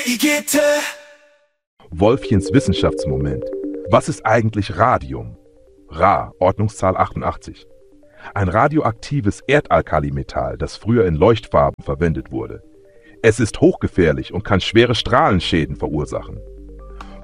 Igitt. Wolfchens Wissenschaftsmoment. Was ist eigentlich Radium? Ra, Ordnungszahl 88. Ein radioaktives Erdalkalimetall, das früher in Leuchtfarben verwendet wurde. Es ist hochgefährlich und kann schwere Strahlenschäden verursachen.